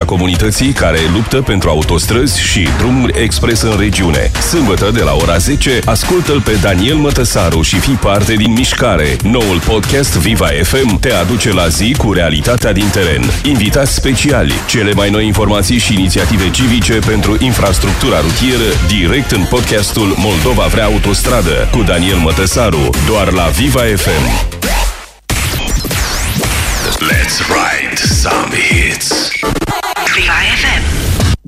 comunității care luptă pentru autostrăzi și drumuri expres în regiune. Sâmbătă de la ora 10, ascultă-l pe Daniel Mătăsaru și fii parte din mișcare. Noul podcast Viva FM te aduce la zi cu realitatea din teren. Invitați speciali, cele mai noi informații și inițiative civice pentru infrastructura rutieră, direct în podcastul Moldova vrea autostradă cu Daniel Mătăsaru, doar la Viva FM. Let's ride some hits. Viva FM.